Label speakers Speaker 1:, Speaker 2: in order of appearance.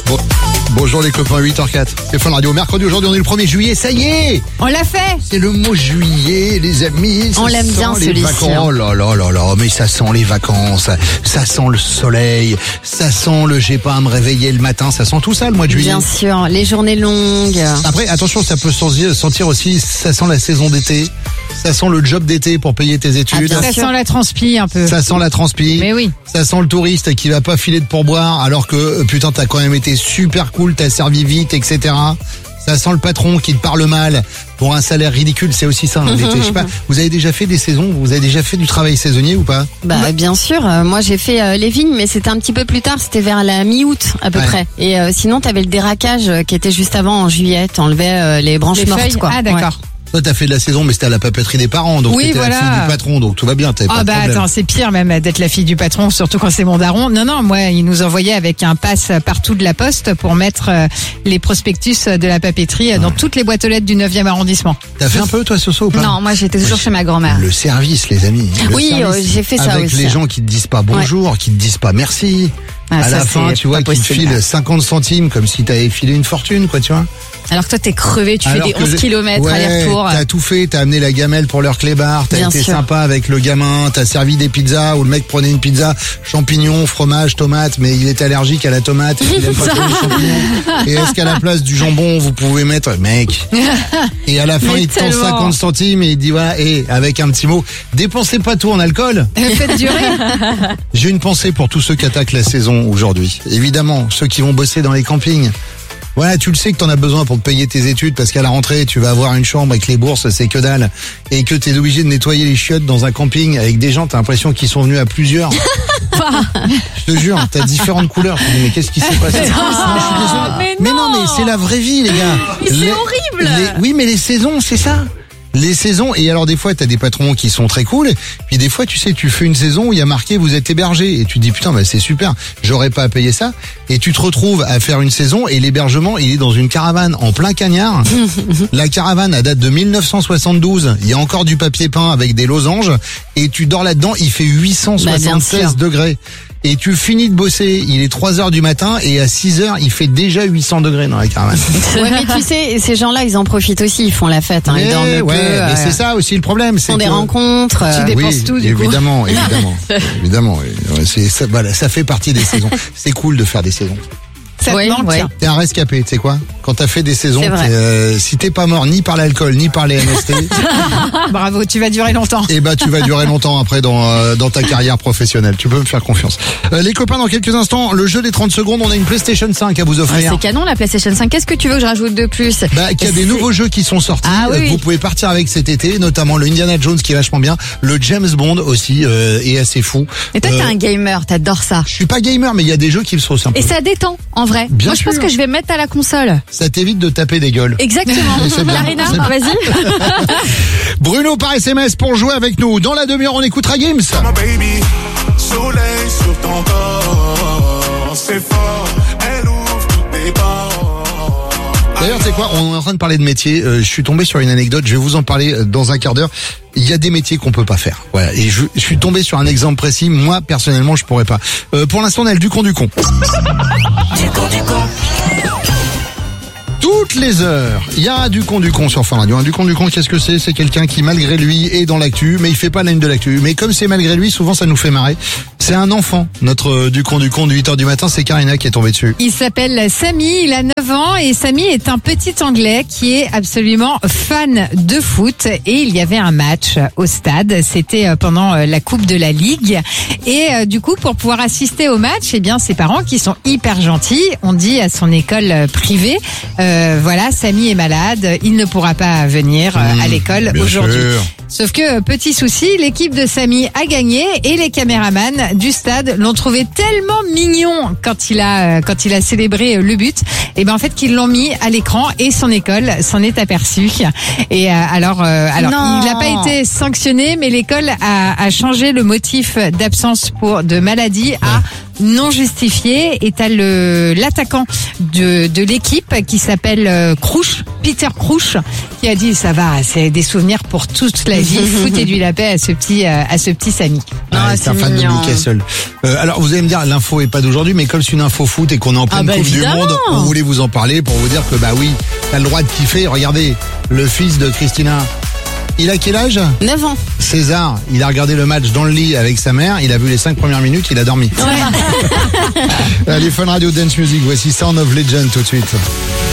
Speaker 1: Bonjour les copains, 8h04. C'est Fun Radio. Mercredi, aujourd'hui, on est le 1er juillet. Ça y est!
Speaker 2: On l'a fait!
Speaker 1: C'est le mot juillet, les amis.
Speaker 2: On l'aime bien, celui-ci.
Speaker 1: Oh là là là là, mais ça sent les vacances, ça sent le soleil, ça sent le j'ai pas à me réveiller le matin, ça sent tout ça le mois de juillet.
Speaker 2: Bien sûr, les journées longues.
Speaker 1: Après, attention, ça peut sentir aussi, ça sent la saison d'été. Ça sent le job d'été pour payer tes études.
Speaker 2: Ça sent la transpi un peu.
Speaker 1: Ça sent la transpi.
Speaker 2: Mais oui.
Speaker 1: Ça sent le touriste qui va pas filer de pourboire alors que putain t'as quand même été super cool, t'as servi vite, etc. Ça sent le patron qui te parle mal pour un salaire ridicule, c'est aussi ça. L'été, je sais pas. Vous avez déjà fait des saisons? Vous avez déjà fait du travail saisonnier ou pas?
Speaker 2: Bah bien sûr. Moi j'ai fait les vignes, mais c'était un petit peu plus tard. C'était vers la mi-août à peu près. Et sinon t'avais le déraquage qui était juste avant en juillet. T'enlevais les branches mortes,
Speaker 3: feuilles,
Speaker 2: quoi.
Speaker 3: Ah d'accord.
Speaker 2: Ouais.
Speaker 1: Toi, t'as fait de la saison, mais c'était à la papeterie des parents, donc
Speaker 3: oui,
Speaker 1: t'étais
Speaker 3: voilà.
Speaker 1: la fille du patron, donc tout va bien, t'avais pas de problème.
Speaker 3: Attends, c'est pire même d'être la fille du patron, surtout quand c'est mon daron. Non, moi, il nous envoyait avec un pass partout de la poste pour mettre les prospectus de la papeterie dans toutes les boîtes aux lettres du 9e arrondissement.
Speaker 1: T'as fait un peu, toi, Soso, ou pas?
Speaker 2: Non, moi j'étais toujours chez ma grand-mère.
Speaker 1: Le service, les amis.
Speaker 2: Oui, j'ai fait ça
Speaker 1: avec
Speaker 2: aussi.
Speaker 1: Avec les gens qui te disent pas bonjour, qui te disent pas merci.
Speaker 2: Ah,
Speaker 1: à
Speaker 2: ça,
Speaker 1: la fin, tu vois, qui te filent 50 centimes comme si t'avais filé une fortune, quoi, tu vois.
Speaker 2: Alors que toi t'es crevé, tu
Speaker 1: Alors
Speaker 2: fais des 11 km
Speaker 1: ouais,
Speaker 2: aller-retour.
Speaker 1: T'as tout fait, t'as amené la gamelle pour leur clébard, t'as
Speaker 2: Bien
Speaker 1: été
Speaker 2: sûr.
Speaker 1: sympa avec le gamin, t'as servi des pizzas où le mec prenait une pizza, champignons, fromage, tomate, mais il est allergique à la tomate et il aime pas trop les champignons. Et est-ce qu'à la place du jambon, vous pouvez mettre, mec. Et à la fin,
Speaker 2: Mais
Speaker 1: il te tend
Speaker 2: tellement.
Speaker 1: 50 centimes et il dit voilà, et avec un petit mot, dépensez pas tout en alcool.
Speaker 3: Faites durer.
Speaker 1: J'ai une pensée pour tous ceux qui attaquent la saison aujourd'hui. Évidemment, ceux qui vont bosser dans les campings. Ouais, tu le sais que t'en as besoin pour te payer tes études parce qu'à la rentrée, tu vas avoir une chambre avec les bourses, c'est que dalle. Et que t'es obligé de nettoyer les chiottes dans un camping avec des gens, t'as l'impression qu'ils sont venus à plusieurs. Je te jure, t'as différentes couleurs. Tu te dis, mais qu'est-ce qui s'est passé? Non, je suis désolé.
Speaker 2: mais non.
Speaker 1: Mais c'est la vraie vie, les gars.
Speaker 2: Mais c'est horrible.
Speaker 1: Oui, mais les saisons, c'est ça. Les saisons, et alors des fois t'as des patrons qui sont très cool, puis des fois tu sais tu fais une saison où il y a marqué vous êtes hébergé et tu te dis putain bah c'est super, j'aurais pas à payer ça, et tu te retrouves à faire une saison et l'hébergement il est dans une caravane en plein cagnard. La caravane elle date de 1972, il y a encore du papier peint avec des losanges et tu dors là-dedans, il fait 876 degrés. Et tu finis de bosser, il est 3h du matin et à 6h, il fait déjà 800 degrés dans la caravane.
Speaker 2: Ouais, mais tu sais, ces gens-là, ils en profitent aussi, ils font la fête, hein, ils dorment peu.
Speaker 1: Mais c'est ça aussi le problème.
Speaker 2: Ils font des rencontres.
Speaker 3: Tu dépenses tout, du coup.
Speaker 1: Évidemment. Ouais, ça, voilà, ça fait partie des saisons. C'est cool de faire des saisons.
Speaker 3: Ça te manque, tiens.
Speaker 1: T'es un rescapé, tu sais quoi? Quand t'as fait des saisons, si t'es pas mort ni par l'alcool, ni par les MST,
Speaker 3: Bravo, tu vas durer longtemps.
Speaker 1: et bah tu vas durer longtemps après dans ta carrière professionnelle. Tu peux me faire confiance. Les copains, dans quelques instants, le jeu des 30 secondes, on a une PlayStation 5 à vous offrir.
Speaker 2: C'est canon la PlayStation 5. Qu'est-ce que tu veux que je rajoute de plus?
Speaker 1: Qu'il y a des nouveaux jeux qui sont sortis.
Speaker 2: Ah, oui.
Speaker 1: Vous pouvez partir avec cet été, notamment le Indiana Jones qui est vachement bien, le James Bond aussi est assez fou.
Speaker 2: Et toi, t'es un gamer, t'adores ça.
Speaker 1: Je suis pas gamer, mais il y a des jeux qui me sont sympas.
Speaker 2: Et ça détend, en vrai.
Speaker 1: Bien
Speaker 2: Moi, je pense
Speaker 1: sûr.
Speaker 2: que je vais mettre à la console.
Speaker 1: Ça t'évite de taper des gueules.
Speaker 2: Exactement.
Speaker 1: C'est bien,
Speaker 2: Larina,
Speaker 1: c'est bien.
Speaker 2: vas-y.
Speaker 1: Bruno par SMS pour jouer avec nous. Dans la demi-heure, on écoutera Gims.
Speaker 4: My baby, soleil sur ton corps, c'est fort, elle ouvre toutes tes portes.
Speaker 1: D'ailleurs, tu sais quoi, on est en train de parler de métier. Je suis tombé sur une anecdote, je vais vous en parler dans un quart d'heure. Il y a des métiers qu'on peut pas faire. Voilà. Et je suis tombé sur un exemple précis. Moi, personnellement, je pourrais pas. Pour l'instant, on a le du con du con. Toutes les heures, il y a un du con sur Fun Radio. Un du con, qu'est-ce que c'est? C'est quelqu'un qui, malgré lui, est dans l'actu, mais il fait pas la une de l'actu. Mais comme c'est malgré lui, souvent ça nous fait marrer. C'est un enfant, notre du con de 8h du matin, c'est Karina qui est tombée dessus.
Speaker 3: Il s'appelle Samy, il a 9 ans et Samy est un petit Anglais qui est absolument fan de foot et il y avait un match au stade, c'était pendant la Coupe de la Ligue et du coup pour pouvoir assister au match, eh bien ses parents qui sont hyper gentils ont dit à son école privée voilà, Samy est malade, il ne pourra pas venir à l'école
Speaker 1: bien
Speaker 3: aujourd'hui.
Speaker 1: sûr.
Speaker 3: Sauf que, petit souci, l'équipe de Samy a gagné et les caméramans du stade l'ont trouvé tellement mignon quand il a célébré le but, et ben en fait qu'ils l'ont mis à l'écran et son école s'en est aperçue. Et alors
Speaker 2: Non.
Speaker 3: il n'a pas été sanctionné, mais l'école a changé le motif d'absence de maladie à non justifié. Et t'as l'attaquant de l'équipe qui s'appelle Crouch, Peter Crouch, qui a dit ça va, c'est des souvenirs pour toute la vie. Foutez-lui la paix à ce petit Samy.
Speaker 1: Ouais, c'est un fan de Newcastle. Alors vous allez me dire, l'info est pas d'aujourd'hui, mais comme c'est une info foot et qu'on est en pleine Coupe du Monde, on voulait vous en parler pour vous dire que bah oui, t'as le droit de kiffer. Regardez, le fils de Christina, il a quel âge ?
Speaker 2: 9 ans.
Speaker 1: César, il a regardé le match dans le lit avec sa mère, il a vu les 5 premières minutes, il a dormi. Allez, Fun Radio Dance Music, voici Sound of Legend tout de suite.